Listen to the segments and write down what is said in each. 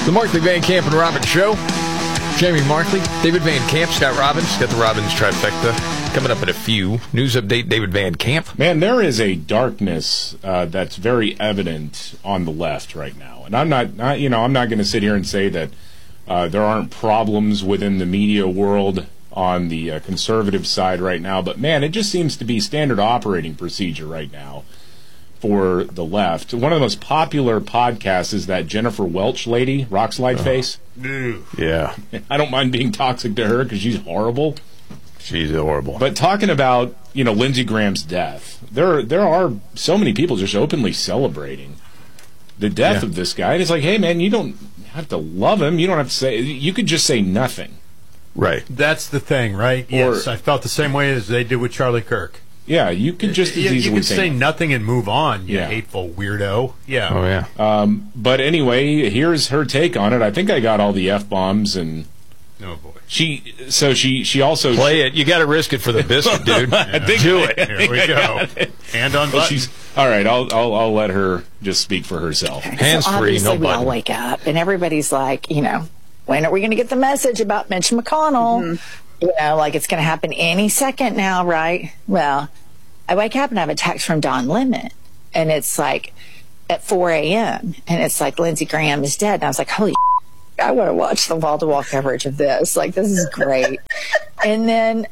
The Markley, Van Camp, and Robbins Show. Jamie Markley, David Van Camp, Scott Robbins. Got the Robbins trifecta coming up in a few. News update, David Van Camp. Man, there is a darkness that's very evident on the left right now. And I'm not going to sit here and say that there aren't problems within the media world on the conservative side right now. But, man, it just seems to be standard operating procedure right now for the left. One of the most popular podcasts is that Jennifer Welch lady, Rockslide Face. Yeah. I don't mind being toxic to her because she's horrible. She's horrible. But talking about, Lindsey Graham's death, there are so many people just openly celebrating the death of this guy. And it's like, hey, man, you don't have to love him. You don't have to say, you could just say nothing. Right. That's the thing, right? Yes, I felt the same way as they did with Charlie Kirk. Yeah, you could just as easily you could say nothing and move on, you hateful weirdo. Yeah. Oh, yeah. But anyway, here's her take on it. I think I got all the F-bombs and... Oh, boy. She also... Play it. You got to risk it for the biscuit, dude. Do it. Here we go. Hand on button. All right, I'll let her just speak for herself. Hands so free, no we all button. wake up, and everybody's like, when are we going to get the message about Mitch McConnell? Like it's going to happen any second now, right? Well, I wake up and I have a text from Don Lemon, and it's like at 4 a.m., and it's like Lindsey Graham is dead. And I was like, holy shit, I want to watch the wall-to-wall coverage of this. Like, this is great. And then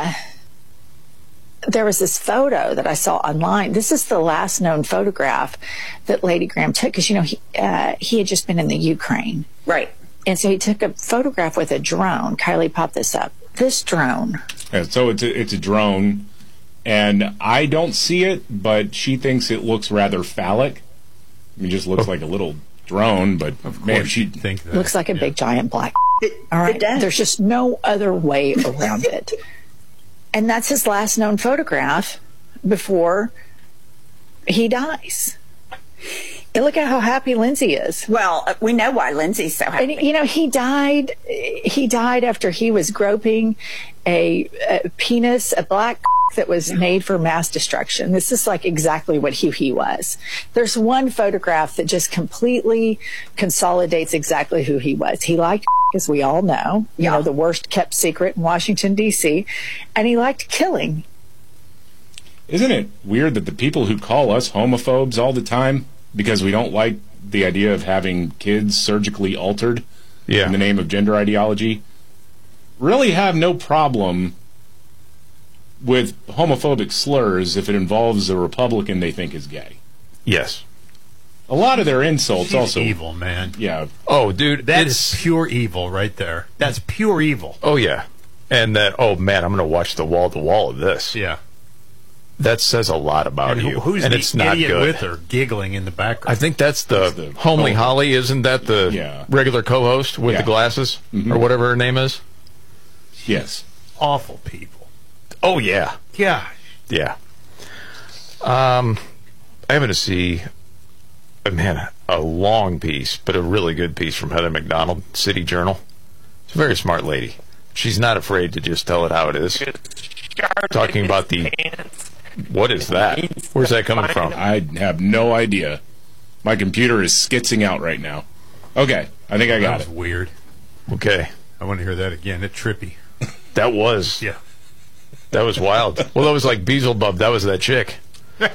there was this photo that I saw online. This is the last known photograph that Lady Graham took because, he had just been in the Ukraine. Right. And so he took a photograph with a drone. Kylie, pop this up. This drone. Yeah, so it's a drone, and I don't see it, but she thinks it looks rather phallic. It just looks like a little drone, but man, she think that. Looks like a big giant black. All right. It does. There's just no other way around it. And that's his last known photograph before he dies. And look at how happy Lindsey is. Well, we know why Lindsey's so happy. And, he died after he was groping a penis, a black that was made for mass destruction. This is like exactly what he was. There's one photograph that just completely consolidates exactly who he was. He liked, as we all know, the worst kept secret in Washington, D.C., and he liked killing. Isn't it weird that the people who call us homophobes all the time because we don't like the idea of having kids surgically altered in the name of gender ideology really have no problem with homophobic slurs if it involves a Republican they think is gay? Yes. A lot of their insults She's also... evil, man. Yeah. Oh, dude. That's pure evil right there. That's pure evil. Oh, yeah. And that, oh, man, I'm going to watch the wall-to-wall of this. Yeah. That says a lot about you. Who's and the it's not idiot good. with her giggling in the background? I think that's the Homely Holly, isn't that the regular co-host with the glasses? Or whatever her name is? Yes. Awful people. Oh, yeah. Yeah. Yeah. I'm going to see, a long piece, but a really good piece from Heather McDonald, City Journal. She's a very smart lady. She's not afraid to just tell it how it is. Talking about the... What is that? Where's that coming from? I have no idea. My computer is skitzing out right now. Okay, I think I got it. That was weird. Okay. I want to hear that again. It's trippy. That was. Yeah. That was wild. Well, that was like Beelzebub. That was that chick. It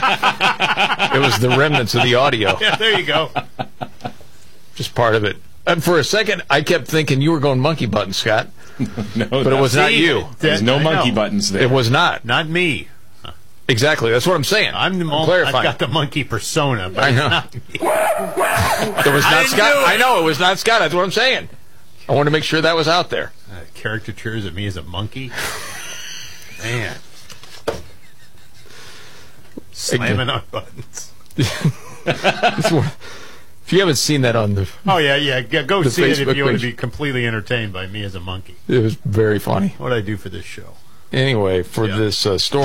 was the remnants of the audio. Yeah, there you go. Just part of it. And for a second, I kept thinking you were going monkey buttons, Scott. No, but it was not you. There's no monkey buttons there. It was not. Not me. Exactly. That's what I'm saying. I'm clarifying. I've got the monkey persona, but I know. not me. It was not Scott. I know it was not Scott. That's what I'm saying. I wanted to make sure that was out there. Caricatures of me as a monkey. Man. Slamming on buttons. If you haven't seen that on the... Oh, yeah. Go see Facebook it if you want page. to be completely entertained by me as a monkey. It was very funny. What did I do for this show? Anyway, for this story...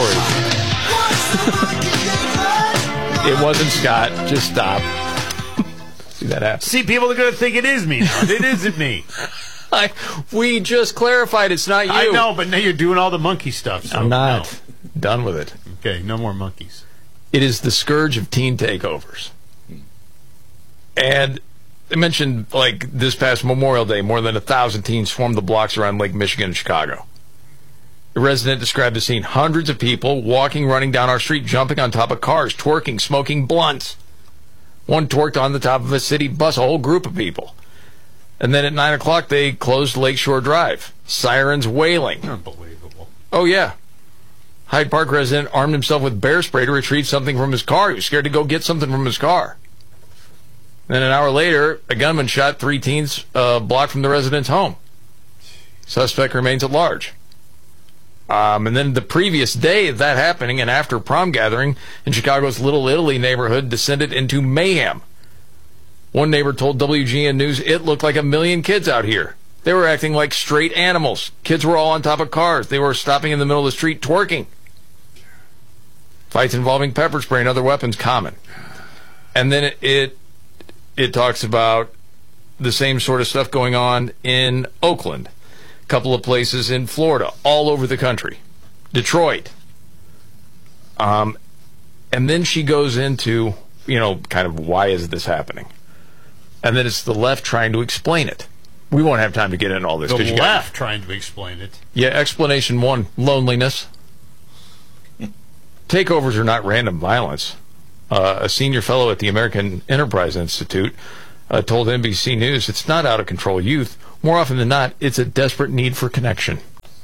It wasn't Scott. Just stop. See that happen. See, people are going to think it is me now. It isn't me. We just clarified it's not you. I know, but now you're doing all the monkey stuff. So I'm not done with it. Okay, no more monkeys. It is the scourge of teen takeovers. And they mentioned, like, this past Memorial Day, more than 1,000 teens swarmed the blocks around Lake Michigan in Chicago. The resident described the scene. Hundreds of people walking, running down our street, jumping on top of cars, twerking, smoking blunts. One twerked on the top of a city bus, a whole group of people. And then at 9 o'clock, they closed Lakeshore Drive. Sirens wailing. Unbelievable. Oh, yeah. Hyde Park resident armed himself with bear spray to retrieve something from his car. He was scared to go get something from his car. Then an hour later, a gunman shot 3 teens a block from the resident's home. Suspect remains at large. And then the previous day of that happening, an after prom gathering in Chicago's Little Italy neighborhood descended into mayhem. One neighbor told WGN News it looked like 1 million kids out here. They were acting like straight animals. Kids were all on top of cars. They were stopping in the middle of the street twerking. Fights involving pepper spray and other weapons common. And then it talks about the same sort of stuff going on in Oakland, a couple of places in Florida, all over the country, Detroit. And then she goes into, kind of why is this happening? And then it's the left trying to explain it. We won't have time to get into all this. The left trying to explain it. Yeah, explanation 1, loneliness. Takeovers are not random violence. A senior fellow at the American Enterprise Institute told NBC News it's not out of control youth. More often than not, it's a desperate need for connection.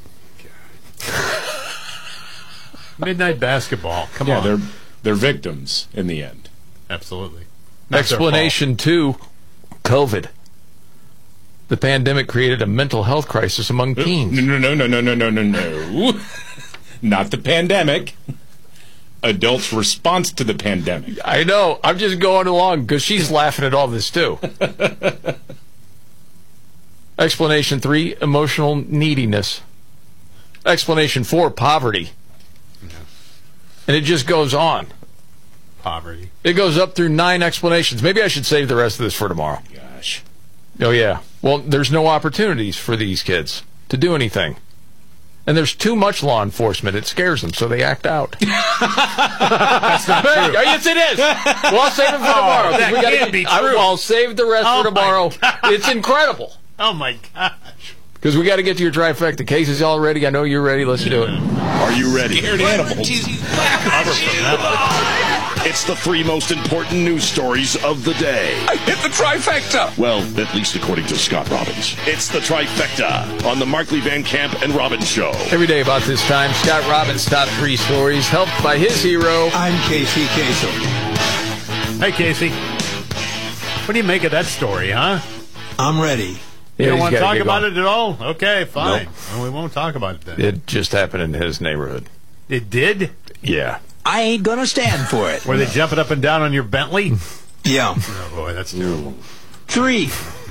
Midnight basketball. Come on. They're victims in the end. Absolutely. Explanation 2, COVID. The pandemic created a mental health crisis among teens. No. Not the pandemic. Adults' response to the pandemic. I know. I'm just going along because she's laughing at all this too. Explanation 3, emotional neediness. Explanation 4, poverty. Yeah. And it just goes on. Poverty. It goes up through 9 explanations. Maybe I should save the rest of this for tomorrow. Gosh. Oh, yeah. Well, there's no opportunities for these kids to do anything. And there's too much law enforcement. It scares them, so they act out. That's not true. Yes, it is. Well, I'll save it for tomorrow. That can't be true. I'll save the rest for tomorrow. It's incredible. Oh, my gosh. Because we got to get to your trifecta. Casey's all ready. I know you're ready. Let's do it. Are you ready? Scared animals. It's the 3 most important news stories of the day. I hit the trifecta. Well, at least according to Scott Robbins. It's the trifecta on the Markley Van Camp and Robbins Show. Every day about this time, Scott Robbins' top 3 stories, helped by his hero. I'm Casey Kasem. Hey, Casey. What do you make of that story, huh? I'm ready. You don't want to talk about it at all? Okay, fine. Nope. Well, we won't talk about it then. It just happened in his neighborhood. It did? Yeah. I ain't gonna stand for it. Were they jumping up and down on your Bentley? Yeah. Oh, boy, that's terrible. 3.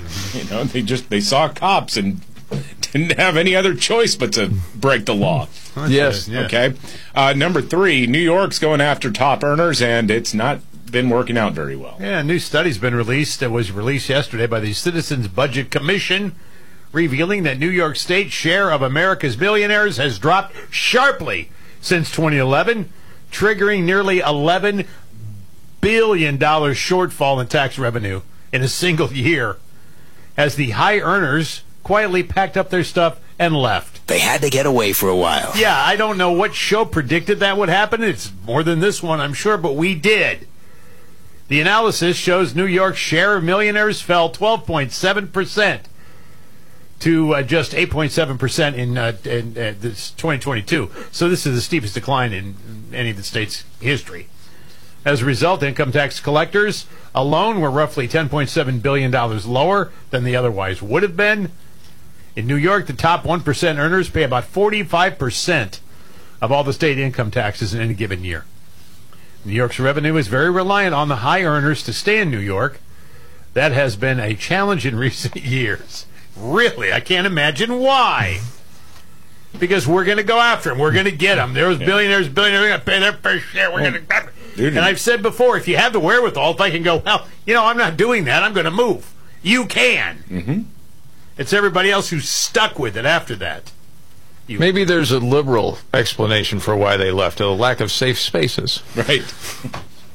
They saw cops and didn't have any other choice but to break the law. Yes. Yeah. Okay. Number 3, New York's going after top earners, and it's not been working out very well. Yeah, a new study's been released. It was released yesterday by the Citizens Budget Commission, revealing that New York State's share of America's millionaires has dropped sharply since 2011, triggering nearly $11 billion shortfall in tax revenue in a single year, as the high earners quietly packed up their stuff and left. They had to get away for a while. Yeah, I don't know what show predicted that would happen. It's more than this one, I'm sure, but we did. The analysis shows New York's share of millionaires fell 12.7% to just 8.7% in this 2022. So this is the steepest decline in any of the state's history. As a result, income tax collectors alone were roughly $10.7 billion lower than they otherwise would have been. In New York, the top 1% earners pay about 45% of all the state income taxes in any given year. New York's revenue is very reliant on the high earners to stay in New York. That has been a challenge in recent years. Really, I can't imagine why. Because we're going to go after them. We're going to get them. There's billionaires, we're going to pay their fair share. We're going to... And I've said before, if you have the wherewithal, if I can go, well, I'm not doing that. I'm going to move. You can. Mm-hmm. It's everybody else who's stuck with it after that. Maybe there's a liberal explanation for why they left, a lack of safe spaces. Right.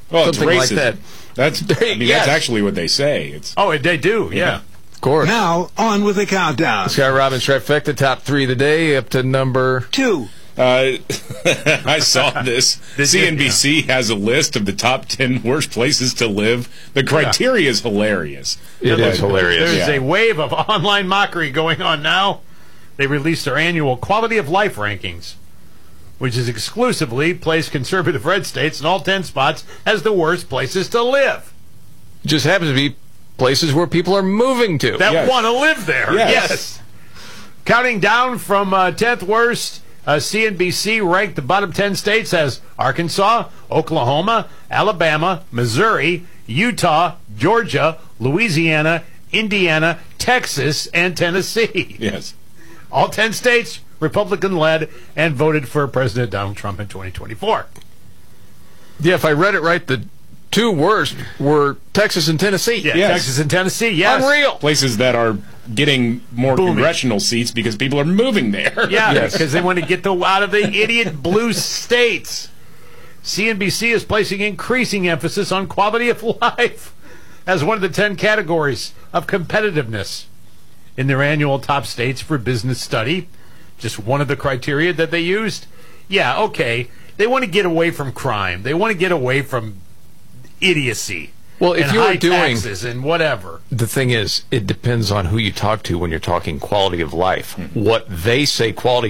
Well, it's Something racist. like that. That's Yes. actually what they say. It's They do, yeah. Of course. Now, on with the countdown. Scott Robbins trifecta, top 3 of the day, up to number 2. I saw this. CNBC has a list of the top 10 worst places to live. The criteria is hilarious. It is hilarious. There's a wave of online mockery going on now. They released their annual quality of life rankings, which is exclusively placed conservative red states in all 10 spots as the worst places to live. It just happens to be places where people are moving to. That Yes. want to live there. Yes. Counting down from 10th worst, CNBC ranked the bottom 10 states as Arkansas, Oklahoma, Alabama, Missouri, Utah, Georgia, Louisiana, Indiana, Texas, and Tennessee. Yes. All 10 states Republican-led and voted for President Donald Trump in 2024. Yeah, if I read it right, the 2 worst were Texas and Tennessee. Yeah, Yes. Texas and Tennessee, yes. Unreal. Places that are getting more Booming. congressional seats because people are moving there. Yeah, Yes. because they want to get out of the idiot blue states. CNBC is placing increasing emphasis on quality of life as one of the 10 categories of competitiveness in their annual top states for business study. Just one of the criteria that they used. Yeah, okay. They want to get away from crime. They want to get away from idiocy. Well, if and you were high doing- taxes and whatever. The thing is, it depends on who you talk to when you're talking quality of life. What they say quality